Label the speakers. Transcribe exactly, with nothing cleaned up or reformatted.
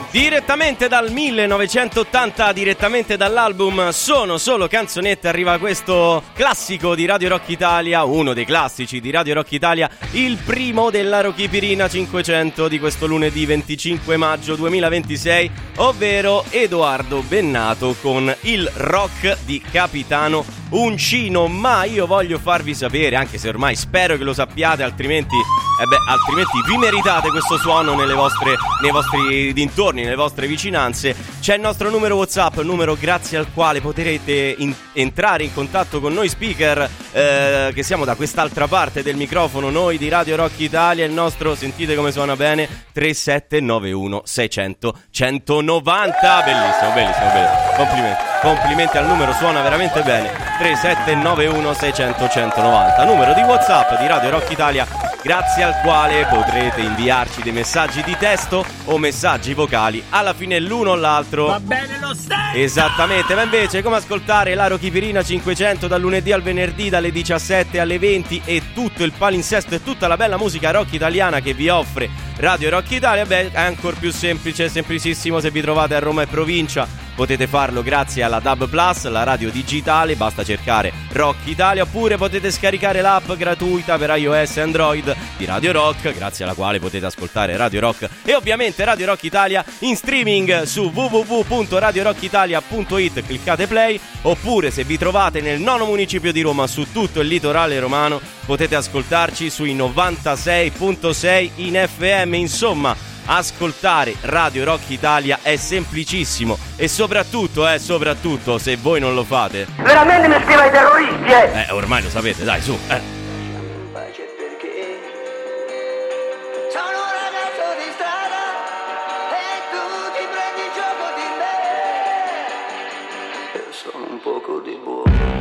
Speaker 1: Direttamente dal millenovecentottanta, direttamente dall'album Sono Solo Canzonette, arriva questo classico di Radio Rock Italia, uno dei classici di Radio Rock Italia, il primo della Rockipirina cinquecento di questo lunedì venticinque maggio duemilaventisei, ovvero Edoardo Bennato con il rock di Capitano Uncino. Ma io voglio farvi sapere, anche se ormai spero che lo sappiate, altrimenti, eh beh, altrimenti vi meritate questo suono nelle vostre, nei vostri dintorni, nelle vostre vicinanze. C'è il nostro numero WhatsApp, numero grazie al quale potrete in- entrare in contatto con noi speaker, eh, che siamo da quest'altra parte del microfono, noi di Radio Rock Italia. Il nostro, sentite come suona bene, tre sette nove uno sei zero zero uno uno nove zero. Bellissimo, bellissimo, bellissimo. Complimenti, complimenti al numero, suona veramente bene. tre sette nove uno sei zero zero uno uno nove zero, numero di WhatsApp di Radio Rock Italia, grazie al quale potrete inviarci dei messaggi di testo o messaggi vocali, alla fine l'uno o l'altro
Speaker 2: va bene lo stesso.
Speaker 1: Esattamente. Ma invece come ascoltare la Rockipirina cinquecento dal lunedì al venerdì dalle diciassette alle venti e tutto il palinsesto e tutta la bella musica rock italiana che vi offre Radio Rock Italia? Beh, è ancora più semplice, semplicissimo. Se vi trovate a Roma e provincia potete farlo grazie alla D A B Plus, la radio digitale, basta cercare Rock Italia, oppure potete scaricare l'app gratuita per iOS e Android di Radio Rock, grazie alla quale potete ascoltare Radio Rock e ovviamente Radio Rock Italia in streaming su w w w punto radio rock italia punto it, cliccate play, oppure se vi trovate nel nono municipio di Roma, su tutto il litorale romano, potete ascoltarci sui novantasei virgola sei in F M. Insomma, ascoltare Radio Rock Italia è semplicissimo e soprattutto, eh, soprattutto se voi non lo fate,
Speaker 3: veramente mi scrive ai terroristi, eh!
Speaker 1: Eh, ormai lo sapete, dai, su, eh.
Speaker 3: Sono un poco di buono.